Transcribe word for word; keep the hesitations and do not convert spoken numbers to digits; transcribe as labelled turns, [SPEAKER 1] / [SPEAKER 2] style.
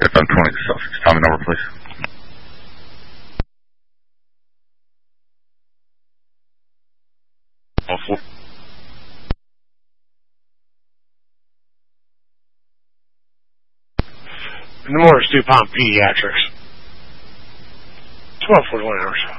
[SPEAKER 1] F M twenty Sussex. Tommy number, please. Oh, four.
[SPEAKER 2] In the morning, DuPont Pediatrics. twelve forty-one hours.